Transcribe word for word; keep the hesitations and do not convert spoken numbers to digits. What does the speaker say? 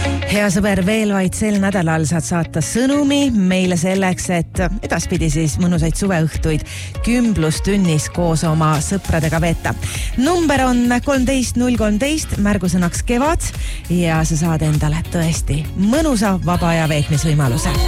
Hea sõber, veel vaid sel nädalal saad saata sõnumi meile selleks, et edaspidi siis mõnusaid suveõhtuid kümblustunnis koos oma sõpradega veeta. Number on kolmteist null kolmteist, märgusõnaks kevad ja sa saad endale tõesti mõnusa vaba aja veetmisvõimaluse.